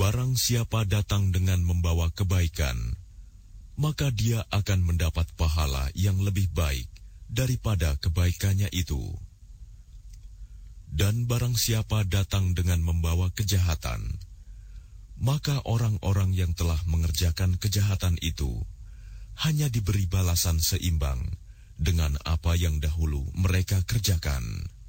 Barang siapa datang dengan membawa kebaikan, maka dia akan mendapat pahala yang lebih baik daripada kebaikannya itu. Dan barang siapa datang dengan membawa kejahatan, maka orang-orang yang telah mengerjakan kejahatan itu hanya diberi balasan seimbang dengan apa yang dahulu mereka kerjakan.